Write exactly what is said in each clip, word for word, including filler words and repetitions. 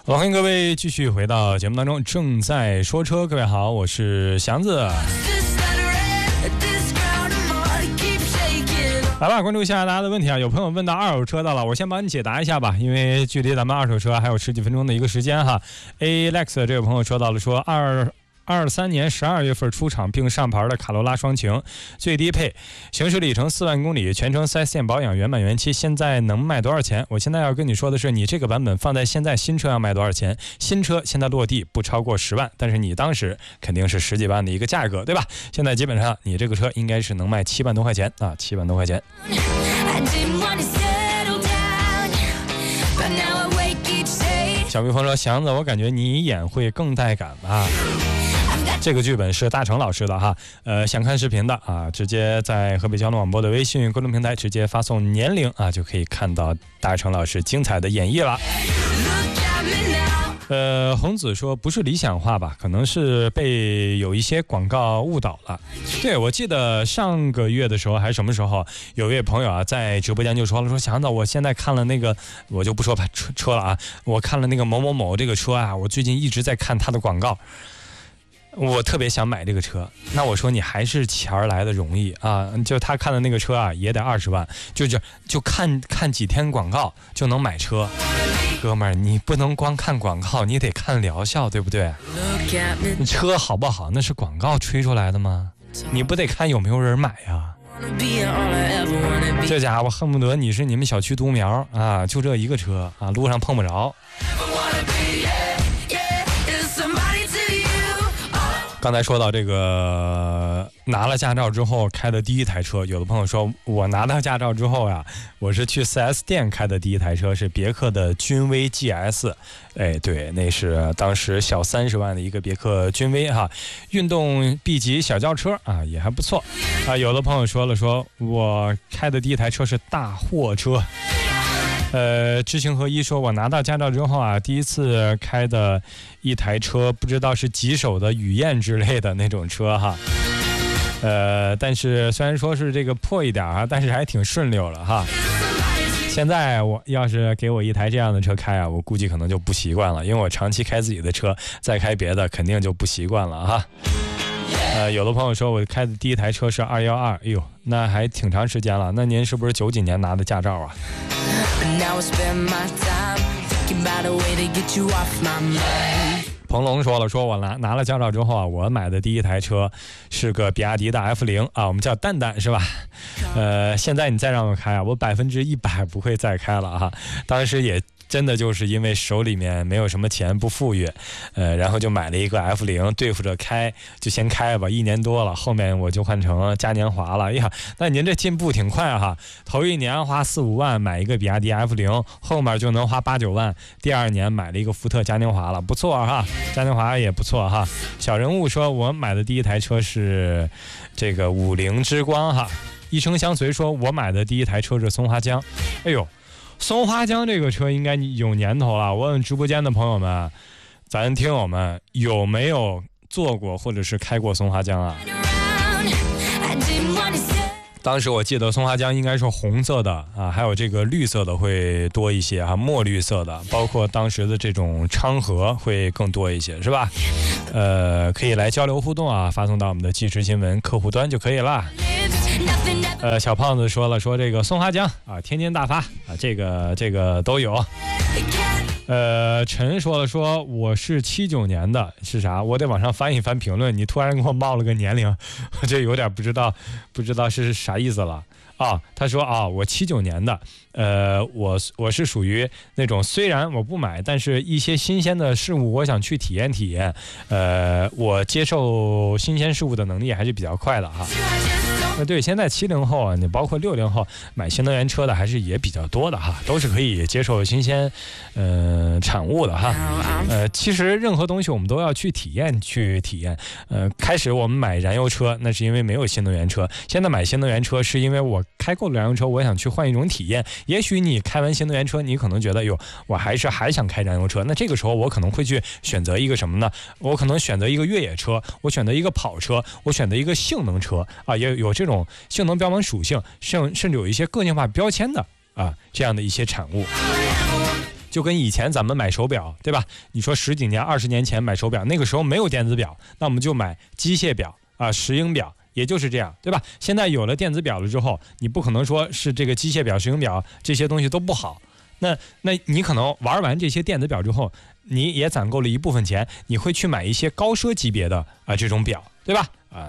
好，欢迎各位继续回到节目当中，正在说车。各位好，我是祥子。来吧，关注一下大家的问题啊！有朋友问到二手车的了，我先帮你解答一下吧，因为距离咱们二手车还有十几分钟的一个时间哈。Alex 这位朋友说到了，说二。二三年十二月份出厂并上牌的卡罗拉双擎，最低配，行驶里程四万公里，全程四 S 店保养，原版原漆，现在能卖多少钱？我现在要跟你说的是，你这个版本放在现在新车要卖多少钱？新车现在落地不超过十万，但是你当时肯定是十几万的一个价格，对吧？现在基本上你这个车应该是能卖七万多块钱啊，七万多块钱。小蜜蜂说：“祥子，我感觉你演会更带感吧。”这个剧本是大成老师的哈，呃，想看视频的啊，直接在河北交通广播的微信公众平台直接发送年龄啊，就可以看到大成老师精彩的演绎了。呃，红子说不是理想化吧，可能是被有一些广告误导了。对，我记得上个月的时候还是什么时候，有位朋友啊在直播间就说了，说祥子，我现在看了那个，我就不说车车了啊，我看了那个某某某这个车啊，我最近一直在看他的广告。我特别想买这个车，那我说你还是钱儿来的容易啊！就他看的那个车啊，也得二十万，就就就看看几天广告就能买车。哥们儿，你不能光看广告，你得看疗效，对不对？车好不好，那是广告吹出来的吗？你不得看有没有人买呀？这家伙恨不得你是你们小区独苗啊，就这一个车啊，路上碰不着。刚才说到这个拿了驾照之后开的第一台车，有的朋友说我拿到驾照之后呀，我是去 四 S 店开的第一台车是别克的君威 G S， 哎，对，那是当时小三十万的一个别克君威哈，运动 B 级小轿车啊，也还不错啊。有的朋友说了，说我开的第一台车是大货车。呃，知行合一说，我拿到驾照之后啊，第一次开的一台车，不知道是几手的雨燕之类的那种车哈。呃，但是虽然说是这个破一点啊，但是还挺顺溜了哈。现在我要是给我一台这样的车开啊，我估计可能就不习惯了，因为我长期开自己的车，再开别的肯定就不习惯了哈。呃，有的朋友说我开的第一台车是二一二，哎呦，那还挺长时间了。那您是不是九几年拿的驾照啊？彭龙说了，说我拿拿了驾照之后啊，我买的第一台车是个比亚迪的 F 零 啊，我们叫蛋蛋是吧？呃，现在你再让我开啊，我百分之一百不会再开了哈。当时也真的就是因为手里面没有什么钱，不富裕，呃，然后就买了一个 F 零，对付着开，就先开吧，一年多了，后面我就换成嘉年华了。哎呀，那您这进步挺快哈，头一年花四五万买一个比亚迪 F 零，后面就能花八九万，第二年买了一个福特嘉年华了，不错哈，嘉年华也不错哈。小人物说，我买的第一台车是这个五菱之光哈。一生相随说，我买的第一台车是松花江，哎呦。松花江这个车应该有年头了，我问直播间的朋友们，咱听友们有没有坐过或者是开过松花江啊？当时我记得松花江应该是红色的啊，还有这个绿色的会多一些啊，墨绿色的，包括当时的这种昌河会更多一些，是吧？呃，可以来交流互动啊，发送到我们的即时新闻客户端就可以了。呃，小胖子说了，说这个松花江啊，天津大发啊，这个这个都有。呃，陈说了，说我是七九年的，是啥？我得往上翻一翻评论，你突然给我冒了个年龄，这有点不知道，不知道是啥意思了。啊，他说啊，我七九年的，呃，我我是属于那种虽然我不买，但是一些新鲜的事物我想去体验体验，呃，我接受新鲜事物的能力还是比较快的哈。呃，对，现在七零后啊，你包括六零后买新能源车的还是也比较多的哈，都是可以接受新鲜，呃，产物的哈。呃，其实任何东西我们都要去体验，去体验。呃，开始我们买燃油车，那是因为没有新能源车；现在买新能源车，是因为我开过了燃油车，我想去换一种体验。也许你开完新能源车，你可能觉得，哟，我还是还想开燃油车。那这个时候我可能会去选择一个什么呢？我可能选择一个越野车，我选择一个跑车，我选择一个性能车啊，也有这种性能标榜属性，甚甚至有一些个性化标签的啊，这样的一些产物。 就跟以前咱们买手表，对吧？你说十几年、二十年前买手表，那个时候没有电子表，那我们就买机械表啊、石英表，也就是这样，对吧？现在有了电子表了之后，你不可能说是这个机械表、石英表这些东西都不好。那那你可能玩完这些电子表之后，你也攒够了一部分钱，你会去买一些高奢级别的啊、呃、这种表，对吧？啊，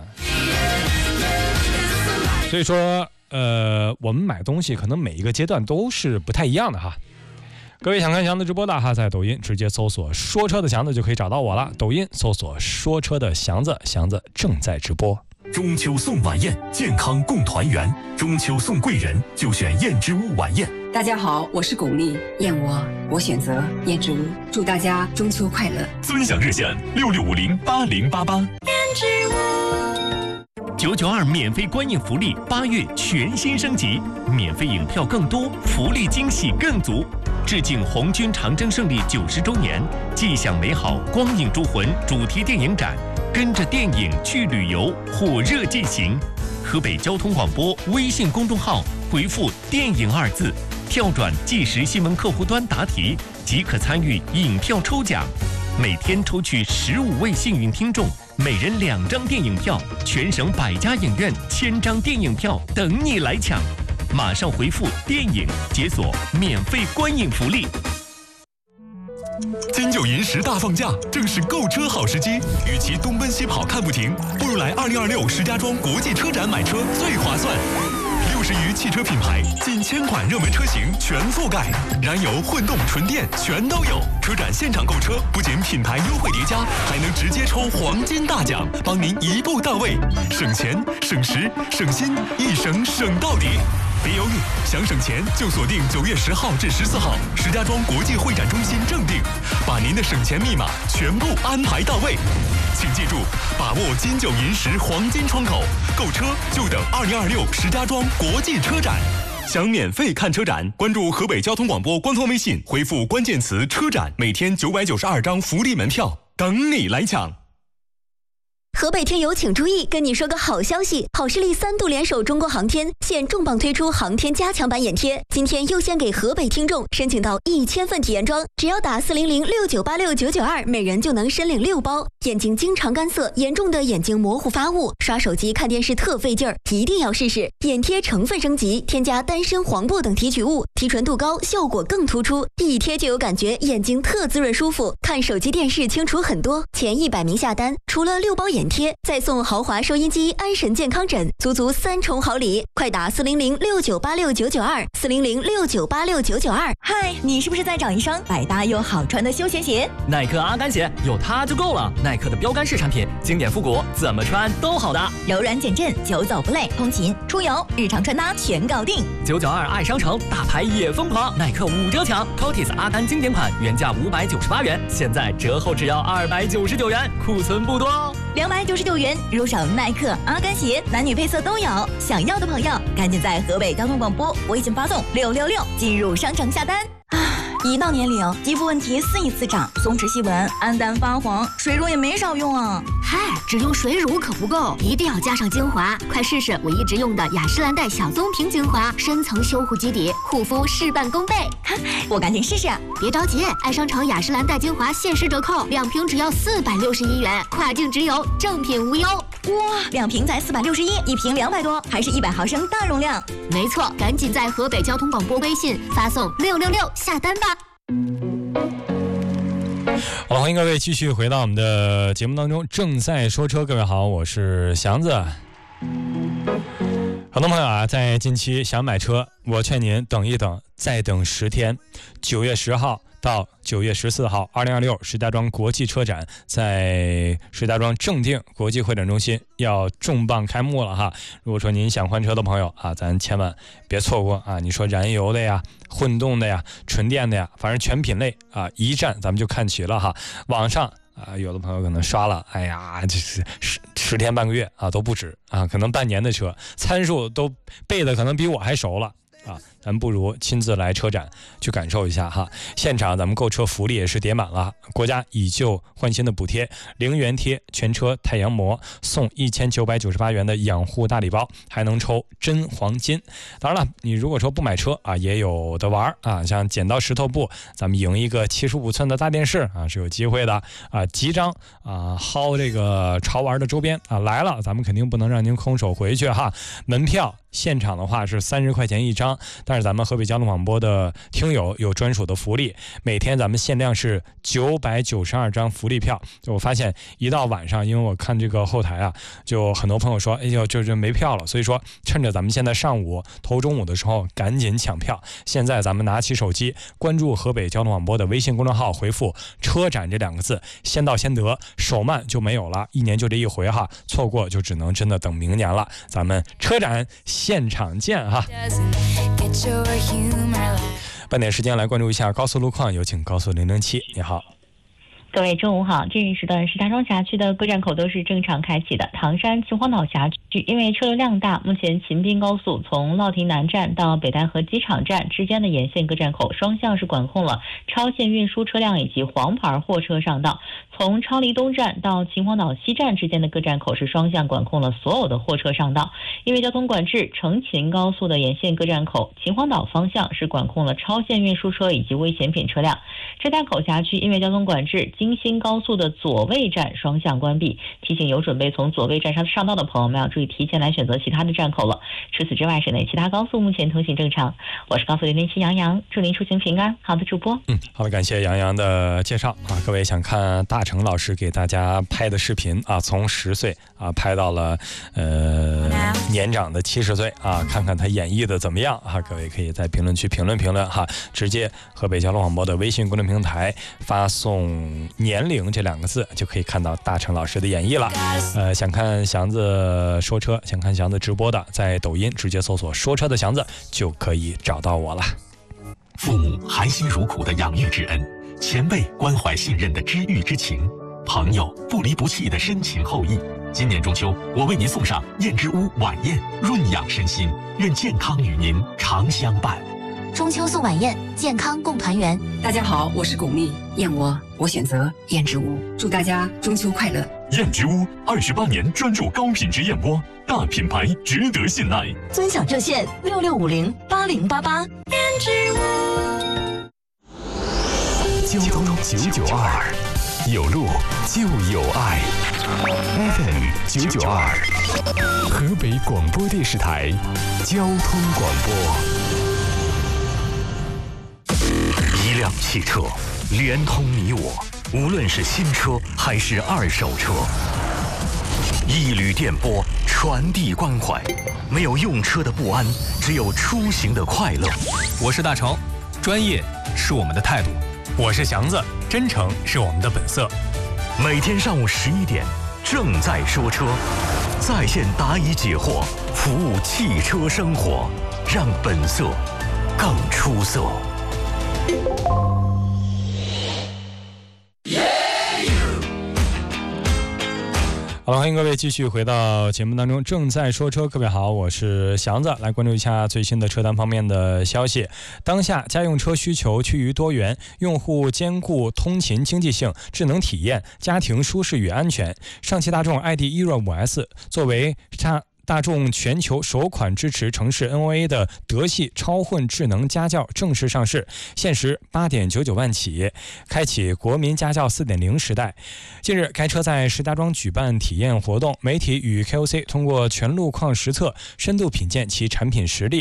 所以说。呃，我们买东西可能每一个阶段都是不太一样的哈。各位想看祥子直播的哈，在抖音直接搜索说车的祥子就可以找到我了。抖音搜索说车的祥子，祥子正在直播。 中秋送晚宴，健康共团圆。中秋送贵人，就选燕之屋晚宴。 大家好，我是巩俐，燕窝我选择燕之屋，祝大家中秋快乐。 尊享热线六六五零八零八八。 燕之屋。 九九二免费观影福利，八月全新升级，免费影票更多，福利惊喜更足。致敬红军长征胜利九十周年，既享美好光影铸魂主题电影展，跟着电影去旅游，火热进行。河北交通广播微信公众号回复“电影”二字，跳转即时新闻客户端答题，即可参与影票抽奖。每天抽取十五位幸运听众，每人两张电影票，全省百家影院千张电影票等你来抢。马上回复“电影”解锁免费观影福利。金九银十大放假，正是购车好时机。与其东奔西跑看不停，不如来二零二六石家庄国际车展买车最划算。六十余汽车品牌，近千款热门车型全覆盖，燃油、混动、纯电全都有。车展现场购车，不仅品牌优惠叠加，还能直接抽黄金大奖，帮您一步到位，省钱、省时、省心，一省省到底。别犹豫，想省钱就锁定九月十号至十四号石家庄国际会展中心正定，把您的省钱密码全部安排到位。请记住，把握金九银十黄金窗口，购车就等二零二六石家庄国际车展。想免费看车展，关注河北交通广播官方微信，回复关键词“车展”，每天九百九十二张福利门票等你来抢。 河北听友请注意，跟你说个好消息，好视力三度联手中国航天，现重磅推出航天加强版眼贴，今天优先给河北听众申请到一千份体验装，只要打四零零六九八六九九二，每人就能申领六包。眼睛经常干涩，严重的眼睛模糊发雾，刷手机看电视特费劲儿，一定要试试。眼贴成分升级，添加丹参、黄柏等提取物，提纯度高，效果更突出，一贴就有感觉，眼睛特滋润舒服，看手机电视清楚很多。前一百名下单，除了六包眼贴，再送豪华收音机、安神健康枕，足足三重好礼！快打四零零六九八六九九二，四零零六九八六九九二。 嗨，你是不是在找一双百搭又好穿的休闲鞋？ 耐克阿甘鞋有它就够了。耐克的标杆式产品，经典复古，怎么穿都好搭， 柔软减震，久走不累，通勤、出游、日常穿搭全搞定。 九九二爱商城，大牌也疯狂，耐克五折抢 ，Cotis 阿甘经典款原价五百九十八元，现在折后只要二百九十九元，库存不多哦。 两百九十九元入手耐克阿甘鞋，男女配色都有。想要的朋友，赶紧在河北交通广播微信发送六六六进入商城下单。一到年龄，肌肤问题肆意滋长，松弛细纹、暗淡发黄，水乳也没少用啊。 嗨，只用水乳可不够，一定要加上精华。快试试我一直用的雅诗兰黛小棕瓶精华，深层修护基底，护肤事半功倍。 我赶紧试试。 别着急，爱商城雅诗兰黛精华限时折扣，两瓶只要四百六十一元，跨境直邮，正品无忧。 哇，两瓶才四百六十一，一瓶两百多，还是一百毫升大容量。 没错，赶紧在河北交通广播微信发送六六六下单吧。 好了，欢迎各位继续回到我们的节目当中，正在说车。各位好，我是祥子。很多朋友啊，在近期想买车，我劝您等一等，再等十天，九月十号到九月十四号，二零二六石家庄国际车展在石家庄正定国际会展中心要重磅开幕了哈。如果说您想换车的朋友啊，咱千万别错过啊！你说燃油的呀、混动的呀、纯电的呀，反正全品类啊，一站咱们就看齐了哈。网上啊，有的朋友可能刷了，哎呀，这是十十天半个月啊都不止啊，可能半年的车参数都背的可能比我还熟了。啊， 咱们不如亲自来车展去感受一下哈。现场咱们购车福利也是叠满了，国家以旧换新的补贴，零元贴全车太阳膜，送一千九百九十八元的养护大礼包，还能抽真黄金。当然了，你如果说不买车啊，也有的玩啊，像剪刀石头布，咱们赢一个七十五寸的大电视啊，是有机会的啊。集章啊，薅这个潮玩的周边啊，来了，咱们肯定不能让您空手回去哈。门票现场的话是三十块钱一张，但是咱们河北交通广播的听友有专属的福利，每天咱们限量是九百九十二张福利票。就我发现一到晚上，因为我看这个后台啊，就很多朋友说，哎呦，这就没票了，所以说趁着咱们现在上午头中午的时候赶紧抢票。现在咱们拿起手机关注河北交通广播的微信公众号，回复车展这两个字，先到先得，手慢就没有了，一年就这一回哈，错过就只能真的等明年了。咱们车展现场见哈。半点时间来关注一下高速路况，有请高速零零七。你好， 各位中午好，这一时段石家庄辖区的各站口都是正常开启的。唐山秦皇岛辖区因为车流量大，目前秦滨高速从乐亭南站到北戴河机场站之间的沿线各站口双向是管控了超限运输车辆以及黄牌货车上道。从昌黎东站到秦皇岛西站之间的各站口是双向管控了所有的货车上道。因为交通管制，成秦高速的沿线各站口秦皇岛方向是管控了超限运输车以及危险品车辆。车站口辖区因为交通管制，京新高速的左卫站双向关闭，提醒有准备从左卫站上上道的朋友们要注意提前来选择其他的站口了。除此之外，省内其他高速目前通行正常。我是高速零零七杨洋，祝您出行平安。好的，主播。 嗯，好的，感谢杨洋的介绍啊。各位想看大成老师给大家拍的视频啊，从十岁啊拍到了呃年长的七十岁啊，看看他演绎的怎么样啊？各位可以在评论区评论评论哈，直接河北交通广播的微信公众平台发送年龄这两个字，就可以看到大成老师的演绎了。呃，想看祥子说车，想看祥子直播的，在抖音直接搜索说车的祥子就可以找到我了。 父母含辛茹苦的养育之恩，前辈关怀信任的知遇之情，朋友不离不弃的深情厚谊。今年中秋，我为您送上燕之屋晚宴，润养身心，愿健康与您常相伴。 中秋送晚宴，健康共团圆。 大家好，我是巩俐，燕窝我选择燕之屋，祝大家中秋快乐。 燕之屋二十八年专注高品质燕窝，大品牌值得信赖。 尊享热线六六五零八零八八。燕之屋。 交通九九二，有路就有爱。F M 九九二，河北广播电视台交通广播。一辆汽车连通你我，无论是新车还是二手车。一缕电波传递关怀，没有用车的不安，只有出行的快乐。 我是大成，专业是我们的态度。 我是祥子，真诚是我们的本色。 每天上午十一点，正在说车，在线答疑解惑，服务汽车生活，让本色更出色。 好了，欢迎各位继续回到节目当中，正在说车。各位好，我是祥子，来关注一下最新的车单方面的消息。当下家用车需求趋于多元，用户兼顾通勤经济性、智能体验、家庭舒适与安全。上汽大众 I D E R A 五 S 作为它大众全球首款支持城市 N O A 的德系超混智能家轿正式上市，限时 八点九九万起，开启国民家轿 四点零 时代。近日，该车在石家庄举办体验活动，媒体与 K O C 通过全路况实测，深度品鉴其产品实力。